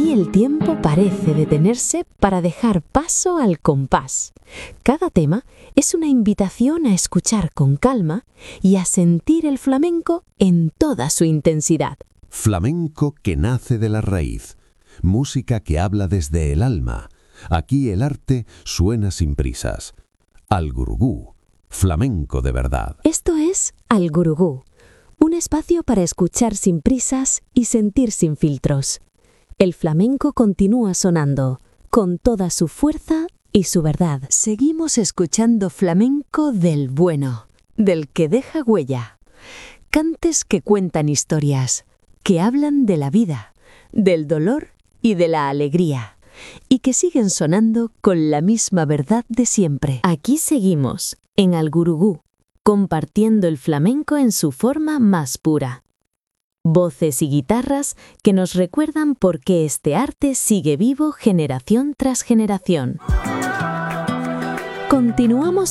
Aquí el tiempo parece detenerse para dejar paso al compás. Cada tema es una invitación a escuchar con calma y a sentir el flamenco en toda su intensidad. Flamenco que nace de la raíz. Música que habla desde el alma. Aquí el arte suena sin prisas. Al Gurugú, flamenco de verdad. Esto es Al Gurugú, un espacio para escuchar sin prisas y sentir sin filtros. El flamenco continúa sonando, con toda su fuerza y su verdad. Seguimos escuchando flamenco del bueno, del que deja huella. Cantes que cuentan historias, que hablan de la vida, del dolor y de la alegría, y que siguen sonando con la misma verdad de siempre. Aquí seguimos, en Al Gurugú, compartiendo el flamenco en su forma más pura. Voces y guitarras que nos recuerdan por qué este arte sigue vivo generación tras generación. Continuamos